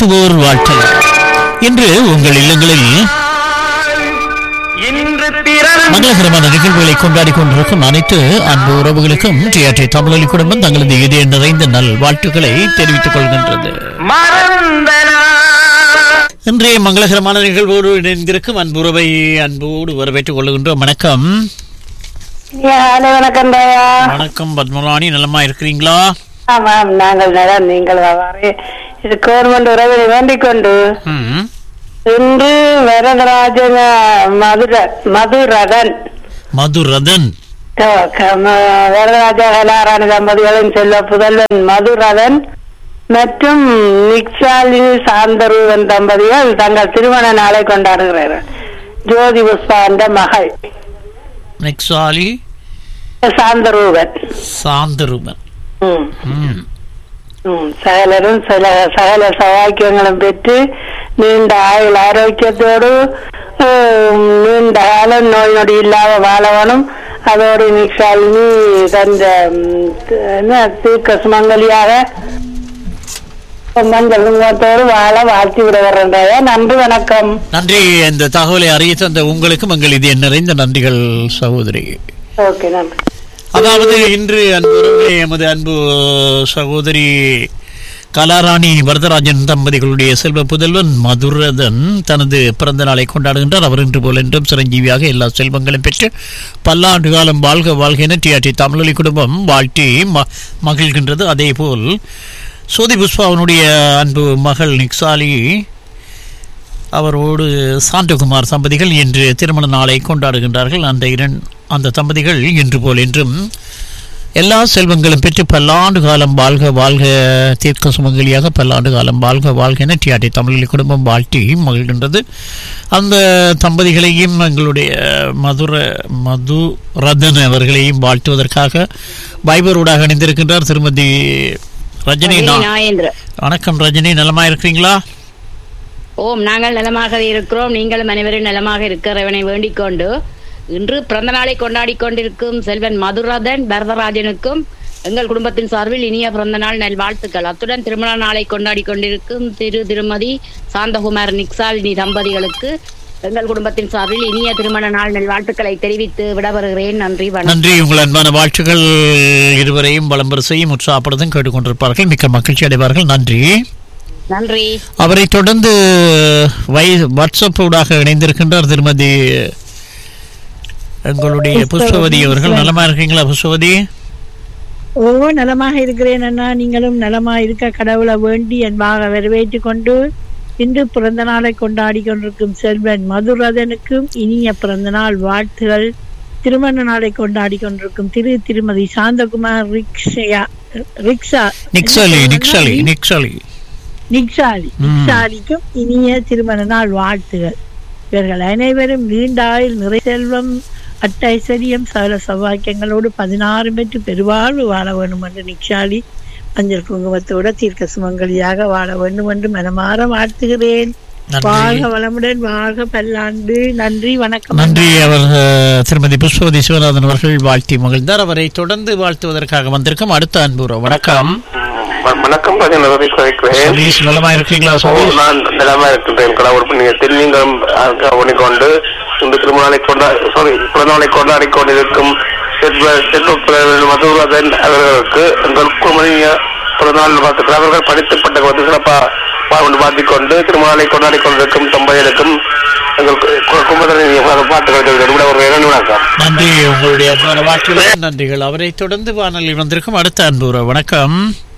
வாழ்த்துவோர் வாழ்த்தலாம். இன்று உங்கள் இல்லங்களில் மங்களகரமான நிகழ்வுகளை கொண்டாடி கொண்டிருக்கும் அனைத்து அன்பு உறவுகளுக்கும் டிஆர்டி தமிழொலி குடும்பம் தங்களது இதய நிறைந்த நல் வாழ்த்துக்களை தெரிவித்துக் கொள்கின்றது. இன்றைய மங்களகரமான நிகழ்வோடு இணைந்திருக்கும் அன்புறவை அன்போடு வரவேற்றுக் கொள்கின்றோம். வணக்கம். வணக்கம். வணக்கம் பத்மராணி, நலமா இருக்கிறீங்களா? ஆமாம், நாங்கள் நலம். நீங்கள் இது கவர்மெண்ட் உறவை வேண்டிக் கொண்டு இன்று வரதராஜன் மதுரதன் வரதராஜ கலாராணி தம்பதிகளின் செல்வ புதல்வன் மதுரதன் மற்றும் நிக்ஷாலினி சாந்தரூவன் தம்பதிகள் தங்கள் திருமண நாளை கொண்டாடுகிறார்கள். ஜோதி புஷ்பா என்ற மகள் நிக்ஷாலி சாந்தரூவன் சகலரும் சகல சௌபாக்கியங்களும் பெற்று நீண்ட ஆயுள் ஆரோக்கியத்தோடு நீண்ட காலம் நோய் நொடி இல்லாத வாழவனும் அதோடு நிக்ஷாலினி தந்த தீர்க்க சுமங்கலியாக மஞ்சள் குங்குமத்தோடு வாழ வாழ்த்தி விடுகின்றாயா. நன்றி, வணக்கம். நன்றி. இந்த தகவலை அறிய தந்த உங்களுக்கும் எங்கள் இது நிறைந்த நன்றிகள் சகோதரி. ஓகே, நன்றி. அதாவது இன்று எமது அன்பு சகோதரி கலாராணி வரதராஜன் தம்பதிகளுடைய செல்வ புதல்வன் மதுரதன் தனது பிறந்த நாளை கொண்டாடுகின்றார். அவர் இன்று போல் என்றும் சிரஞ்சீவியாக எல்லா செல்வங்களும் பெற்று பல்லாண்டு காலம் வாழ்க வாழ்க என டிஆர்டி தமிழொலி குடும்பம் வாழ்த்தி மகிழ்கின்றது. அதே போல் சோதி புஷ்பாவனுடைய அன்பு மகள் நிக்ஷாலி அவரோடு சாந்தகுமார் தம்பதிகள் இன்று திருமண நாளை கொண்டாடுகின்றார்கள். அந்த தம்பதிகள் இன்று போல் என்றும் எல்லா செல்வங்களும் பெற்று பல்லாண்டு காலம் வாழ்க வாழ்க தீர்க்க சுமங்கலியாக பல்லாண்டு காலம் வாழ்க வாழ்க என டிஆர்டி தமிழ் குடும்பம் வாழ்த்தி மகிழ்கின்றது. அந்த தம்பதிகளையும் எங்களுடைய மதுரதன் அவர்களையும் வாழ்த்துவதற்காக வைபரோடாக இணைந்திருக்கின்றார் திருமதி ரஜினி. வணக்கம் ரஜினி, நலமா இருக்கிறீங்களா? ஓம், நாங்கள் நலமாக இருக்கிறோம். நீங்களும் அனைவரும் நலமாக இருக்கிறவனை வேண்டிக் கொண்டு இன்று பிறந்த நாளை கொண்டாடி கொண்டிருக்கும் செல்வன் மதுரதன் வரதராஜனுக்கும் எங்கள் குடும்பத்தின் சார்பில் இனிய பிறந்த நாள் நல்வாழ்த்துக்கள். அத்துடன் திருமண நாளை கொண்டாடி கொண்டிருக்கும் திருமதி சாந்தகுமார் நிக்ஷாலினி தம்பதிகளுக்கு எங்கள் குடும்பத்தின் சார்பில் இனிய திருமண நாள் நல்வாழ்த்துக்களை தெரிவித்து விடவருகிறேன். நன்றி, வணக்கம். நன்றி. உங்கள் அன்பான வாழ்த்துக்கள் இருவரையும் வளம்பரசையும் உற்சாகப்படுத்தும் கேட்டுக்கொண்டிருப்பார்கள். மிக்க மகிழ்ச்சி அடைவார்கள். நன்றி, நன்றி. அவரை தொடர்ந்து வாட்ஸ்அப் ஊடாக இணைந்திருக்கின்றார் திருமதி எங்களுடைய புஷ்பவதி அவர்கள். நலமா இருக்கீங்களா புஷ்பவதி? ஓ, நலமாக இருக்கிறேன் அண்ணா. நீங்களும் நலமா இருக்க கடவுளை வேண்டி என்பாக வரவேற்றுக் கொண்டு இன்று பிறந்த நாளை கொண்டாடி கொண்டிருக்கும் செல்வன் மதுரதனுக்கும் இனிய பிறந்த நாள் வாழ்த்துகள். திருமண நாளை கொண்டாடி கொண்டிருக்கும் திருமதி சாந்தகுமார் நிக்ஷாலிக்கும் இனிய திருமண நாள் வாழ்த்துகள். இவர்கள் அனைவரும் நீண்ட ஆயுள் நிறை செல்வம் அட்டைசரியம் சகல சௌபாக்கியங்களோடு 16 பெற்று பெருவாழ்வு வாழ வேண்டும் என்று நிக்ஷாலி மஞ்சள் குங்குமத்தோட தீர்க்க சுமங்கலியாக வாழ வேண்டும் என்று மனமாற வாழ்த்துகிறேன். வாழ்க வளமுடன், வாழ்க பல்லாண்டு. நன்றி, வணக்கம். நன்றி. அவர் திருமதி புஷ்பவதி சிவநாதன் அவர்கள் வாழ்த்தி மகிழ்ந்தார். அவரை தொடர்ந்து வாழ்த்துவதற்காக வந்திருக்கும் அடுத்த அன்புறவு. வணக்கம். வணக்கம். நலமா இருக்கீங்களா? நான் நலமா இருக்கின்றேன். நீங்களும் கொண்டு இந்த திருமணத்தை பிறந்தநாளை கொண்டாடி கொண்டிருக்கும் மதுரதன் அவர்களுக்கு எங்கள் பிறந்தநாள் வாழ்த்துக்கள். அவர்கள் படித்துப்பட்ட சிறப்பாக வாழ்த்திக் கொண்டு திருமணத்தை கொண்டாடி கொண்டிருக்கும் தம்பதிகளுக்கும் எங்கள் குடும்பத்தினர் பாட்டுகள் வணக்கம். நன்றி. உங்களுடைய வாழ்த்துக்கள் நன்றிகள். அவரை தொடர்ந்து வானொலியில் வந்திருக்கும் அடுத்த அன்புறவு. வணக்கம்.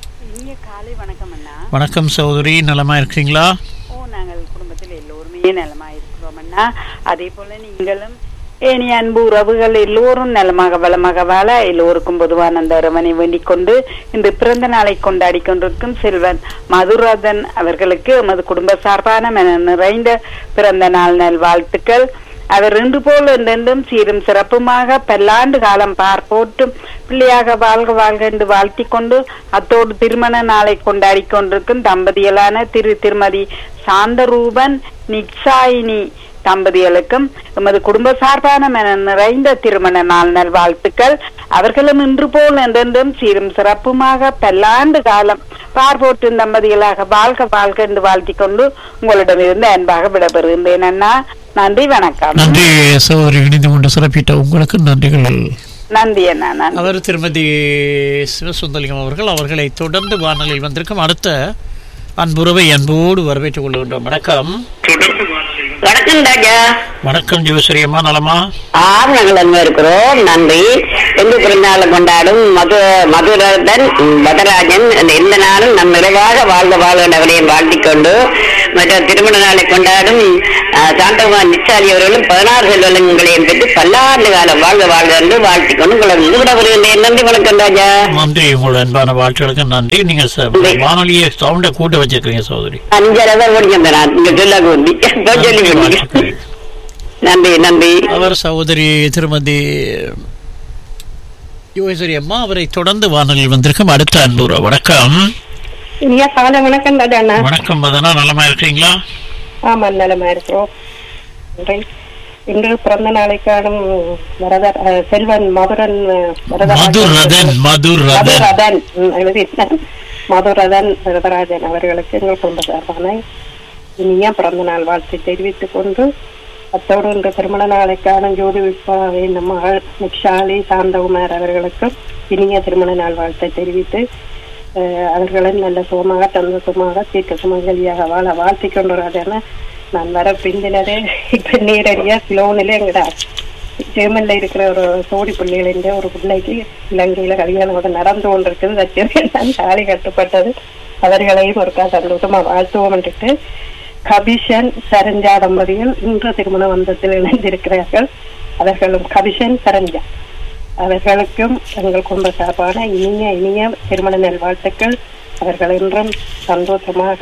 வணக்கம் சகோதரி, நலமா இருக்கீங்களா? நாங்கள் குடும்பத்தில் எல்லோருமே நலமா இருக்கிறோம் அண்ணா. அதே போல நீங்களும் ஏனி அன்பு உறவுகள் எல்லோரும் நலமாக வளமாக வாழ எல்லோருக்கும் பொதுவான அந்த உறவனை வேண்டிக் கொண்டு இன்று பிறந்த நாளை கொண்டாடி கொண்டிருக்கும் செல்வன் மதுரதன் அவர்களுக்கு எமது குடும்ப சார்பான நிறைந்த பிறந்த நாள் நல் வாழ்த்துக்கள். அவர் இன்று போல் என்றென்றும் சீரும் சிறப்புமாக பல்லாண்டு காலம் பார்ப்போட்டும் பிள்ளையாக வாழ்க வாழ்க என்று வாழ்த்தி கொண்டு அத்தோடு திருமண நாளை கொண்டாடி கொண்டிருக்கும் தம்பதிகளான திருமதி சாந்தரூபன் நிக்ஷாலினி தம்பதிகளுக்கும் எமது குடும்ப சார்பான நிறைந்த திருமண நாள் நல்வாழ்த்துக்கள். அவர்களும் இன்று போல் என்றென்றும் சீரும் சிறப்புமாக பல்லாண்டு காலம் பார்போற்றும் தம்பதிகளாக வாழ்க வாழ்க என்று வாழ்த்திக் கொண்டு உங்களிடமிருந்து அன்பாக விடைபெறுகின்றேன் அண்ணா. நன்றி, வணக்கம். நன்றி சகோதரி, இணைந்து கொண்டு சிறப்பிட்ட உங்களுக்கு நன்றிகள். நன்றி அண்ணா. நன்றி. அவர் திருமதி சிவசுந்தலிங்கம் அவர்களை தொடர்ந்து வானொலியில் வந்திருக்கும் அடுத்த அன்புறவை அன்போடு வரவேற்றுக் கொள்கின்றோம். வணக்கம். வணக்கம் ராஜா. வணக்கம் ஜீவஸ்ரீ அம்மா, நலமா? நாங்கள் அன்பா இருக்கிறோம். நன்றி. எந்த பிறந்தநாளை கொண்டாடும் மதுரதன் பதராஜன் எந்த நாளும் நம் நிறைவாக வாழ்ந்த வாழ்வனையும் வாழ்த்திக் கொண்டு, மற்ற திருமண நாளை கொண்டாடும் சாந்தகுமார் நிச்சாலி அவர்களும் 16 செல்வங்களையும் பெற்று பல்லாண்டு காலம் வாழ்க வாழ்க என்று வாழ்த்திக் கொண்டு உங்களை விட வருகின்றேன். நன்றி, வணக்கம் ராஜா. நன்றி, உங்களோட அன்பான வாழ்த்துக்களுக்கு நன்றி. நீங்க வானொலியை சவுண்ட கூட்ட வச்சிருக்கீங்க சகோதரி. 5 ஓடிங்க நீங்க சொல்ல கூண்டி சொல்லி நன்றி நன்றி. அவர் சகோதரி திருமதி யோகேஸ்வரி அம்மா, அவரை தொடர்ந்து வானொலியில் வந்திருக்கும் அடுத்த அன்புற. வணக்கம். இனியா காலை வணக்கம் தாடா. வணக்கம் மதனா, நலமா இருக்கீங்களா? ஆமா, நலமா இருக்கிறோம். இன்று பிறந்த நாளை காணும் செல்வன் மதுரதன் வரதராஜன் அவர்களுக்கு எங்கள் குடும்ப சார்பான இனிய பிறந்த நாள் வாழ்த்தை தெரிவித்துக் கொண்டு, அத்தோடு இன்று திருமண நாளை காணும் ஜோதி விஸ்வாவின் மகள் நிக்ஷாலி சாந்தகுமார் அவர்களுக்கும் இனிய திருமண நாள் வாழ்த்தை தெரிவித்து, அவர்களும் நல்ல சுகமாக சந்தோஷமாக தீர்க்க சுமங்கலியாக வாழ வாழ்த்தி கொண்டுறாதேன்னு நான் வர பிந்தினதே. இப்ப நேரடியா சிலோனில எங்கடா ஜெர்மன்ல இருக்கிற ஒரு சோடி பிள்ளைகளின் ஒரு பிள்ளைக்கு இலங்கையில கல்யாணம் நடந்து கொண்டிருக்குது. தச்சேன் தாலி கட்டுப்பட்டது. அவர்களையும் ஒருக்கா சந்தோஷமா வாழ்த்துவோம் என்று கபிஷன் சரஞ்சா தம்பதிகள் இன்று திருமண பந்தத்தில் இணைந்திருக்கிறார்கள். அவர்களும் கபிஷன் சரஞ்சா அவர்களுக்கும் எங்கள் குடும்ப சார்பான இனிய திருமண நல் வாழ்த்துக்கள். அவர்கள் என்றும் சந்தோஷமாக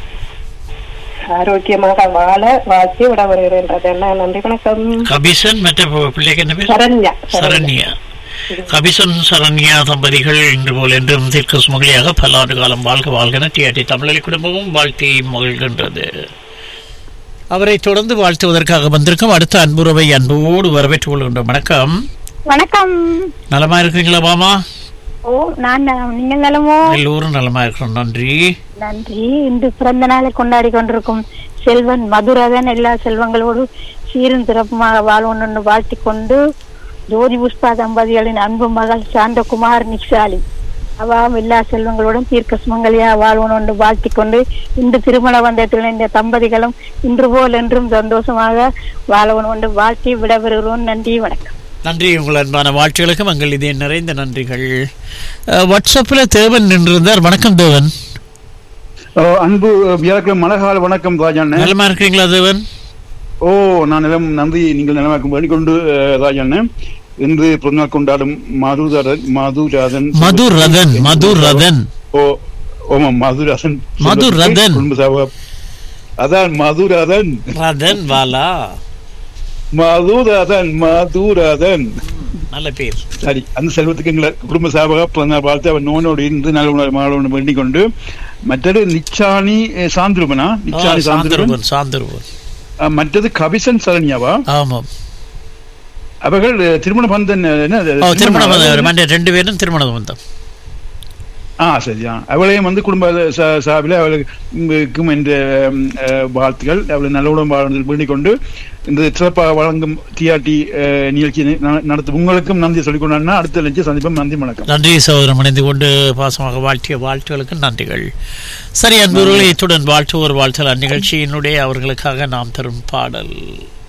ஆரோக்கியமாக வாழ வாழ்த்தி விட வருகின்றது. நன்றி, வணக்கம். கபிஷன் மற்ற பிள்ளைக்கு என்ன பேர்? சரண்யா. சரண்யா. கபிஷன் சரண்யா தம்பதிகள் இன்று போல் என்றும் தீர்க்க சுமங்கலியாக பல்லாண்டு காலம் வாழ்க வாழ்கன டிஆர்டி தமிழொலி குடும்பமும் வாழ்த்தி மகிழ்கின்றது. அவரை தொடர்ந்து வாழ்த்துவதற்காக வந்திருக்கும் அடுத்த அன்புறவை அன்போடு வரவேற்றுக் கொள்கின்றோம். வணக்கம். வணக்கம். நலமா இருக்கீங்களா பாமா? ஓ, நான் நீங்கள் நலமோ? எல்லோரும் நலமா இருக்கிறோம். நன்றி. நன்றி. இன்று பிறந்த நாளை கொண்டாடி கொண்டிருக்கும் செல்வன் மதுரதன் எல்லா செல்வங்களோடு சீரும் சிறப்புமாக வாழ்வொன்று வாழ்த்தி கொண்டு, ஜோதி புஷ்பா தம்பதிகளின் அன்பு மகள் சாந்தகுமார் நிக்ஷாலி அவாவும் எல்லா செல்வங்களுடன் தீர்க்க சுமங்கலியாக வாழ்வொன்று வாழ்த்தி கொண்டு, இன்று திருமண பந்தத்தில் இந்த தம்பதிகளும் இன்று போல் என்றும் சந்தோஷமாக வாழ்வொன்று வாழ்த்தி விடைபெறுகிறோம். நன்றி, வணக்கம். நன்றி, உங்கள் அன்பான வாழ்த்துகளுக்கு மங்கள் இதே நிறைந்த நன்றிகள். வாட்ஸ்அப்பில் தேவன் நின்றிருந்தார். வணக்கம் தேவன். அன்பு வியாழக்கிழமை மலகால வணக்கம் ராஜான். நலமா இருக்கிறீங்களா தேவன்? ஓ, நான் நிலம் நன்றி. நீங்கள் நிலமாக்கும் வேண்டிக்கொண்டு ராஜான், இன்று பிறந்தநாள் கொண்டாடும் மதுரதன். ஓ ஓமா, மதுரதன் குடும்ப சாபா. அதான் மதுரதன் ரதன் வாலா. மதுரதன் நல்ல பேர். சரி, அந்த செல்வத்துக்கு எங்களை குடும்ப சாபாக பிறந்தநாள் வாழ்த்து அவர் நோனோடு இருந்து நல்ல மாணவன் வேண்டிக் கொண்டு, மற்றது நிச்சானி சாந்திருபனா சாந்திருபன் மற்றது கபிசன் சரண்யாவா? ஆமாம். அவர்கள் திருமண பந்தன் திருமண பந்தம் 2 பேரும் திருமண பந்தம். சரியா. அவளையும் குடும்ப சார்பில் அவளுக்கும் என்ற வாழ்த்துக்கள். அவளை நல்லவுடன் வேண்டிக் கொண்டு இந்த சிறப்பாக வழங்கும் டிஆர்டி நிகழ்ச்சி நடத்தும் உங்களுக்கும் நன்றி சொல்லிக்கொண்டா அடுத்த நிகழ்ச்சி சந்திப்போம். நன்றி, வணக்கம். நன்றி சகோதரம். இணைந்து கொண்டு பாசமாக வாழ்த்திய வாழ்த்துகளுக்கு நன்றிகள். சரி அன்புகளே, இத்துடன் வாழ்த்துவோர் வாழ்த்தல் நிகழ்ச்சியினுடைய அவர்களுக்காக நாம் தரும் பாடல்.